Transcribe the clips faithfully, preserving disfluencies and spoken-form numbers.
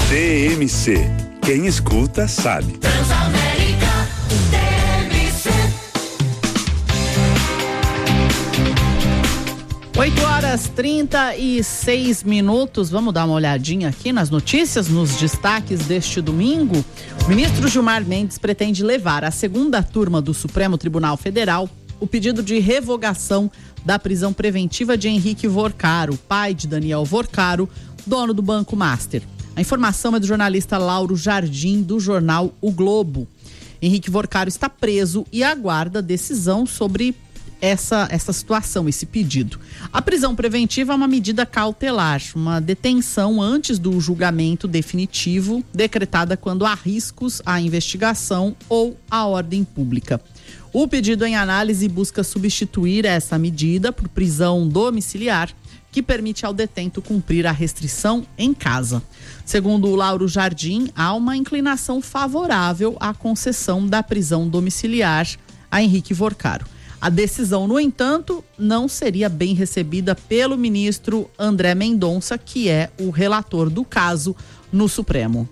T M C. Quem escuta sabe. Transamérica T M C. oito horas e trinta e seis minutos. Vamos dar uma olhadinha aqui nas notícias, nos destaques deste domingo. O ministro Gilmar Mendes pretende levar à segunda turma do Supremo Tribunal Federal o pedido de revogação da prisão preventiva de Henrique Vorcaro, pai de Daniel Vorcaro, dono do Banco Master. A informação é do jornalista Lauro Jardim, do jornal O Globo. Henrique Vorcaro está preso e aguarda decisão sobre essa, essa situação, esse pedido. A prisão preventiva é uma medida cautelar, uma detenção antes do julgamento definitivo, decretada quando há riscos à investigação ou à ordem pública. O pedido em análise busca substituir essa medida por prisão domiciliar, que permite ao detento cumprir a restrição em casa. Segundo o Lauro Jardim, há uma inclinação favorável à concessão da prisão domiciliar a Henrique Vorcaro. A decisão, no entanto, não seria bem recebida pelo ministro André Mendonça, que é o relator do caso no Supremo.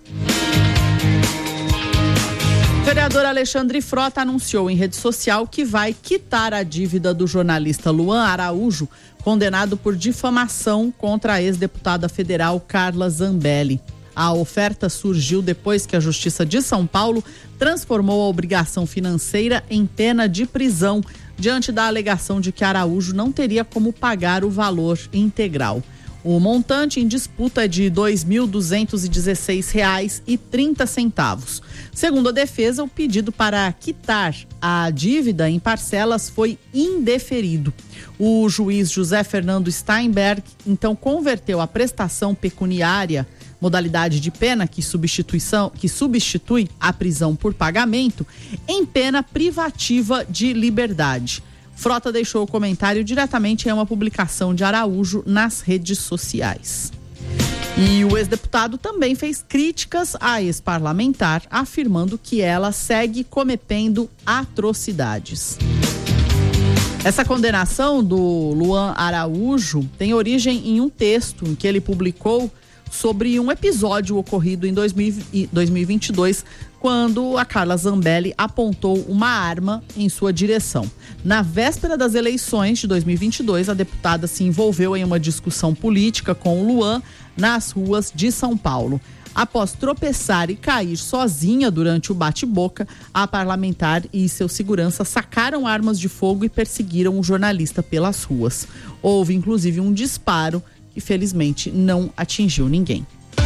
O vereador Alexandre Frota anunciou em rede social que vai quitar a dívida do jornalista Luan Araújo, condenado por difamação contra a ex-deputada federal Carla Zambelli. A oferta surgiu depois que a Justiça de São Paulo transformou a obrigação financeira em pena de prisão, diante da alegação de que Araújo não teria como pagar o valor integral. O montante em disputa é de dois mil duzentos e dezesseis reais e trinta centavos. Segundo a defesa, o pedido para quitar a dívida em parcelas foi indeferido. O juiz José Fernando Steinberg, então, converteu a prestação pecuniária, modalidade de pena que, substituição, que substitui a prisão por pagamento, em pena privativa de liberdade. Frota deixou o comentário diretamente em uma publicação de Araújo nas redes sociais. E o ex-deputado também fez críticas à ex-parlamentar, afirmando que ela segue cometendo atrocidades. Essa condenação do Luan Araújo tem origem em um texto em que ele publicou sobre um episódio ocorrido em dois mil e vinte e dois, quando a Carla Zambelli apontou uma arma em sua direção. Na véspera das eleições de dois mil e vinte e dois, a deputada se envolveu em uma discussão política com o Luan nas ruas de São Paulo. Após tropeçar e cair sozinha durante o bate-boca, a parlamentar e seu segurança sacaram armas de fogo e perseguiram o jornalista pelas ruas. Houve, inclusive, um disparo que, felizmente, não atingiu ninguém.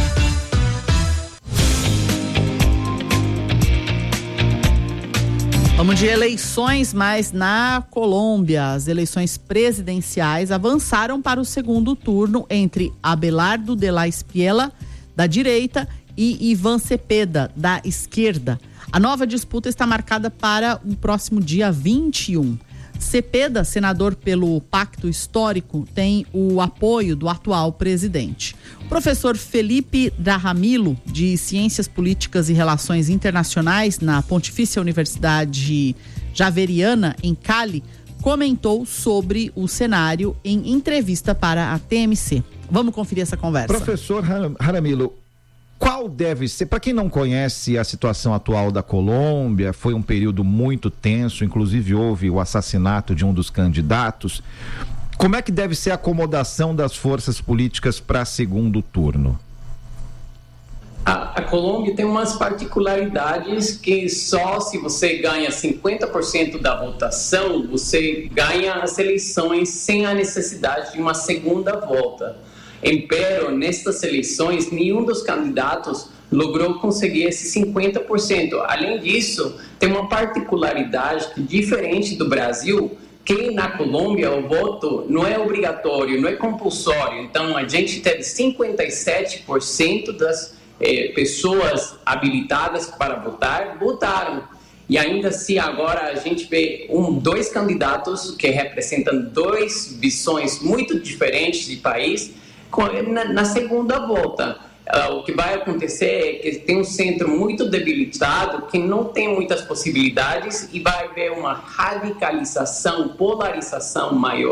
Vamos de eleições, mas na Colômbia, as eleições presidenciais avançaram para o segundo turno entre Abelardo de la Espriella, da direita, e Ivan Cepeda, da esquerda. A nova disputa está marcada para o próximo dia vinte e um. Cepeda, senador pelo Pacto Histórico, tem o apoio do atual presidente. O professor Felipe Darramilo, de Ciências Políticas e Relações Internacionais na Pontifícia Universidade Javeriana, em Cali, comentou sobre o cenário em entrevista para a T M C. Vamos conferir essa conversa. Professor Jaramillo, qual deve ser, para quem não conhece a situação atual da Colômbia, foi um período muito tenso, inclusive houve o assassinato de um dos candidatos. Como é que deve ser a acomodação das forças políticas para segundo turno? A, a Colômbia tem umas particularidades que só se você ganha cinquenta por cento da votação, você ganha as eleições sem a necessidade de uma segunda volta. Empero, nestas eleições, nenhum dos candidatos logrou conseguir esse cinquenta por cento. Além disso, tem uma particularidade que, diferente do Brasil, que na Colômbia o voto não é obrigatório, não é compulsório. Então, a gente teve cinquenta e sete por cento das eh, pessoas habilitadas para votar, votaram. E ainda assim, agora a gente vê um, dois candidatos que representam duas visões muito diferentes de país, Na, na segunda volta. Uh, o que vai acontecer é que tem um centro muito debilitado, que não tem muitas possibilidades, e vai haver uma radicalização, polarização maior.